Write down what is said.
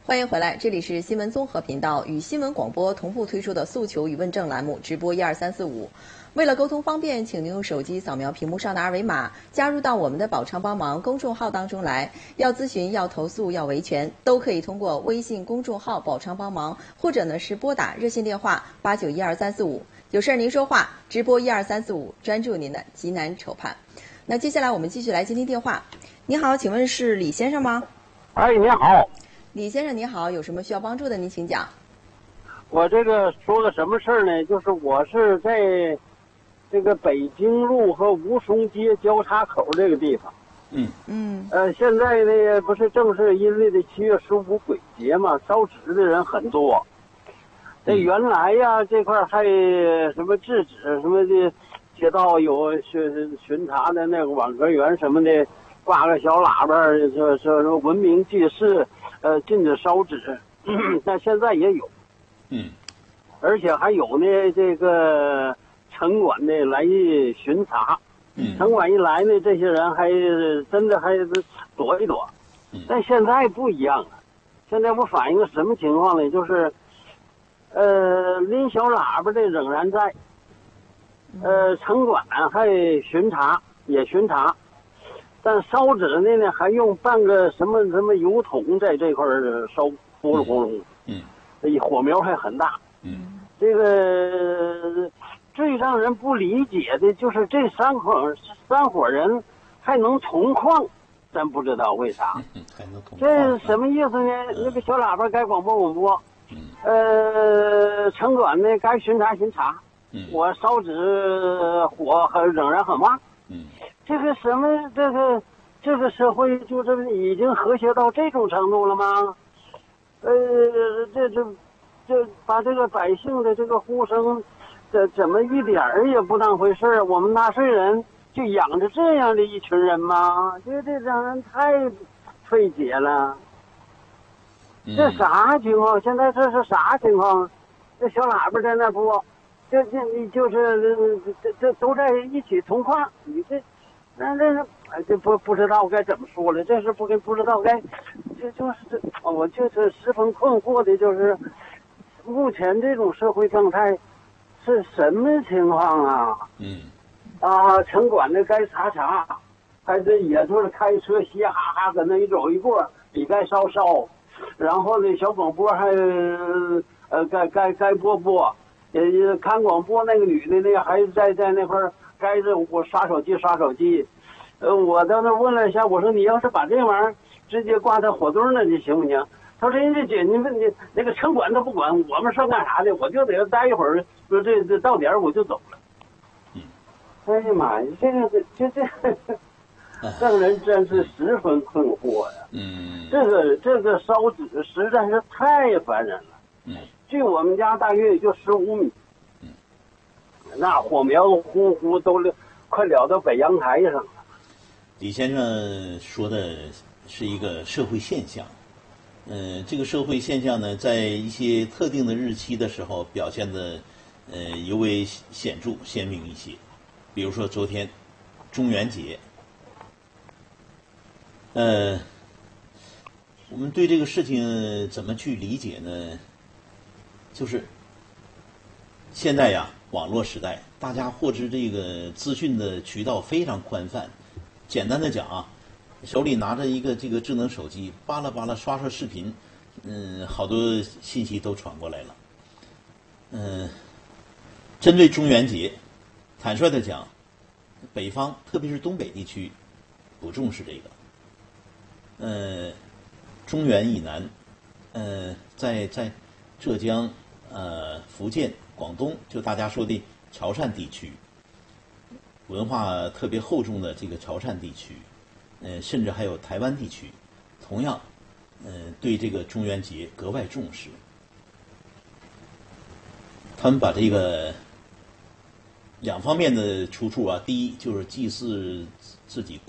欢迎回来，这里是新闻综合频道与新闻广播同步推出的诉求与问政栏目直播12345。为了沟通方便，请您用手机扫描屏幕上的二维码，加入到我们的保昌帮忙公众号当中来。要咨询、要投诉、要维权，都可以通过微信公众号保昌帮忙，或者呢是拨打热线电话8912-345。有事儿您说话，直播12345，专注您的急难愁盼。那接下来我们继续来接听电话。你好，请问是李先生吗？ 哎，你好。 李先生你好，有什么需要帮助的您请讲。 我这个说个什么事儿呢？就是我是在这个北京路和吴淞街交叉口这个地方。现在呢不是正是阴历的7月15鬼节嘛，烧纸的人很多。这原来呀这块还什么制止什么的，街道有巡查的那个网格员什么的，挂个小喇叭，说文明祭祀。禁止烧纸，但现在也有，而且还有呢，这个城管的来巡查，城管一来呢，这些人还真的还躲一躲，但现在不一样了，现在我反映个什么情况呢？就是，拎小喇叭的仍然在，城管还巡查，也巡查。但烧纸呢还用半个什么油桶在这块烧，呼噜呼噜，火苗还很大。这个最让人不理解的就是这三伙人还能同框，真不知道为啥。这什么意思呢？那个小喇叭该广播，城管呢该巡查，我烧纸火仍然很旺。这个什么，这个社会就这已经和谐到这种程度了吗？这把这个百姓的这个呼声，怎么一点儿也不当回事儿？我们纳税人就养着这样的一群人吗？这让人太费解了。这啥情况？现在这是啥情况？这小喇叭在那播，这都在一起同框，你这。这不知道该怎么说了，这是不知道该，我就是十分困惑的，就是目前这种社会状态是什么情况啊？城管的该查，还是也就是开车嘻哈哈搁那一走一过，你该烧，然后呢小广播还该播，看广播那个女的呢还在那块儿。该是我刷手机，我到那问了一下，我说你要是把这玩意儿直接挂在火堆那，你行不行？他说人家姐，你那个城管都不管，我们上干啥的？我就得待一会儿，说这到点我就走了。哎呀妈呀，这让人真是十分困惑呀。这个烧纸实在是太烦人了。距我们家大约也就15米。那火苗呼呼都快燎到北阳台上了。 李先生说的是一个社会现象，这个社会现象呢，在一些特定的日期的时候表现的尤为显著鲜明一些，比如说昨天中元节，我们对这个事情怎么去理解呢？就是现在呀，网络时代，大家获知这个资讯的渠道非常宽泛。简单的讲啊，手里拿着一个这个智能手机，巴拉巴拉刷视频，好多信息都传过来了。针对中元节，坦率的讲，北方特别是东北地区不重视这个。中原以南，在浙江、福建、广东，就大家说的潮汕地区，文化特别厚重的这个潮汕地区，甚至还有台湾地区，同样，对这个中元节格外重视。他们把这个两方面的出处啊，第一就是祭祀自己